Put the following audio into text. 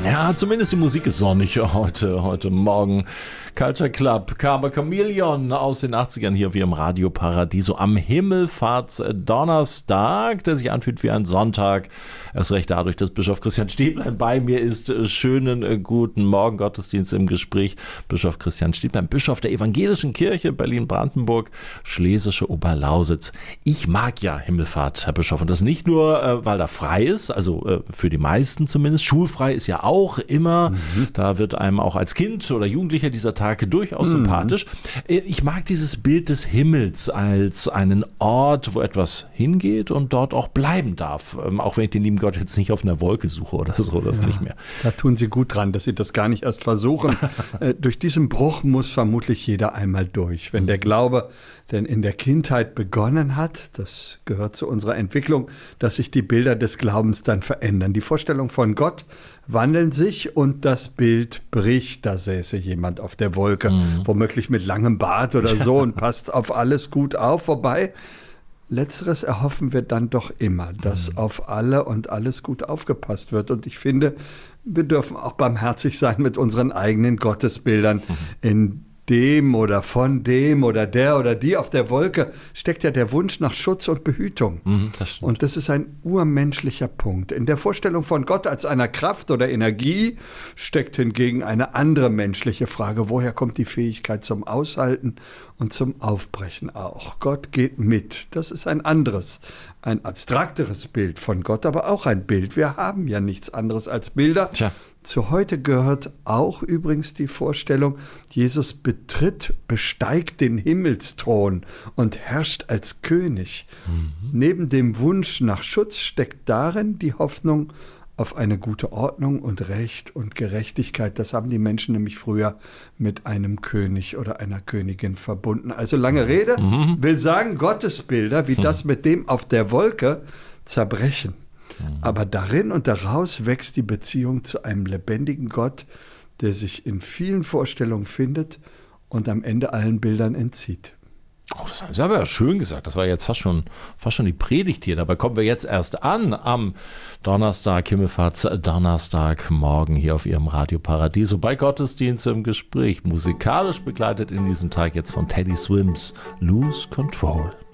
Ja, zumindest die Musik ist sonnig heute Morgen. Culture Club, Karma Chameleon aus den 80ern hier wie im Radio Paradiso am Himmelfahrtsdonnerstag, der sich anfühlt wie ein Sonntag. Erst recht dadurch, dass Bischof Christian Stieblein bei mir ist. Schönen guten Morgen, Gottesdienst im Gespräch. Bischof Christian Stieblein, Bischof der Evangelischen Kirche Berlin-Brandenburg, Schlesische Oberlausitz. Ich mag ja Himmelfahrt, Herr Bischof, und das nicht nur, weil da frei ist, also für die meisten zumindest. Schulfrei ist ja auch immer. Da wird einem auch als Kind oder Jugendlicher dieser Tage durchaus sympathisch. Ich mag dieses Bild des Himmels als einen Ort, wo etwas hingeht und dort auch bleiben darf. Auch wenn ich den lieben Gott jetzt nicht auf einer Wolke suche oder so, das nicht mehr. Da tun Sie gut dran, dass Sie das gar nicht erst versuchen. Durch diesen Bruch muss vermutlich jeder einmal durch. Wenn der Glaube denn in der Kindheit begonnen hat, das gehört zu unserer Entwicklung, dass sich die Bilder des Glaubens dann verändern. Die Vorstellung von Gott wandeln sich und das Bild bricht. Da säße jemand auf der Wolke, womöglich mit langem Bart oder so und passt auf alles gut auf. Wobei, Letzteres erhoffen wir dann doch immer, dass auf alle und alles gut aufgepasst wird. Und ich finde, wir dürfen auch barmherzig sein mit unseren eigenen Gottesbildern. In dem oder von dem oder der oder die auf der Wolke steckt ja der Wunsch nach Schutz und Behütung. Und das ist ein urmenschlicher Punkt. In der Vorstellung von Gott als einer Kraft oder Energie steckt hingegen eine andere menschliche Frage. Woher kommt die Fähigkeit zum Aushalten und zum Aufbrechen auch? Gott geht mit. Das ist ein anderes, ein abstrakteres Bild von Gott, aber auch ein Bild. Wir haben ja nichts anderes als Bilder. Tja. Zu heute gehört auch übrigens die Vorstellung, Jesus besteigt den Himmelsthron und herrscht als König. Neben dem Wunsch nach Schutz steckt darin die Hoffnung auf eine gute Ordnung und Recht und Gerechtigkeit. Das haben die Menschen nämlich früher mit einem König oder einer Königin verbunden. Also lange Rede, will sagen, Gottesbilder wie das mit dem auf der Wolke zerbrechen. Aber darin und daraus wächst die Beziehung zu einem lebendigen Gott, der sich in vielen Vorstellungen findet und am Ende allen Bildern entzieht. Oh, das haben Sie aber schön gesagt. Das war jetzt fast schon die Predigt hier. Dabei kommen wir jetzt erst an am Donnerstag, Himmelfahrtsdonnerstag, morgen hier auf Ihrem Radio Paradiso bei Gottesdienst im Gespräch. Musikalisch begleitet in diesem Tag jetzt von Teddy Swims Lose Control.